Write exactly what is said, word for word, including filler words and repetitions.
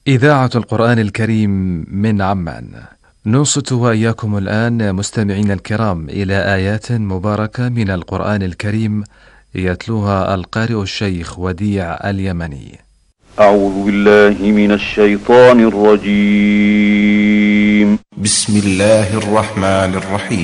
إذاعة القرآن الكريم من عمان، ننصت وإياكم الآن مستمعين الكرام إلى آيات مباركة من القرآن الكريم يتلوها القارئ الشيخ وديع اليمني. أعوذ بالله من الشيطان الرجيم. بسم الله الرحمن الرحيم.